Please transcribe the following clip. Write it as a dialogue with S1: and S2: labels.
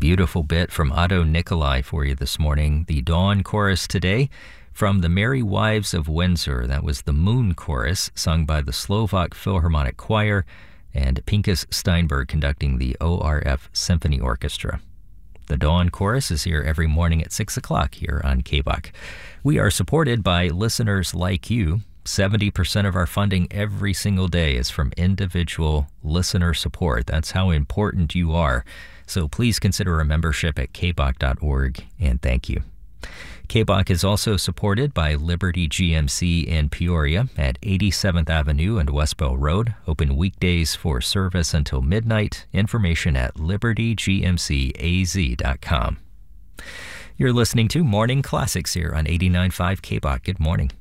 S1: beautiful bit from Otto Nikolai for you this morning. The Dawn Chorus today from the Merry Wives of Windsor. That was the Moon Chorus, sung by the Slovak Philharmonic Choir, and Pinkas Steinberg conducting the ORF Symphony Orchestra. The Dawn Chorus is here every morning at 6 o'clock here on KBOC. We are supported by listeners like you. 70% of our funding every single day is from individual listener support. That's how important you are. So please consider a membership at kbok.org, and thank you. KBOC is also supported by Liberty GMC in Peoria at 87th Avenue and Westbell Road. Open weekdays for service until midnight. Information at libertygmcaz.com. You're listening to Morning Classics here on 89.5 KBOC. Good morning.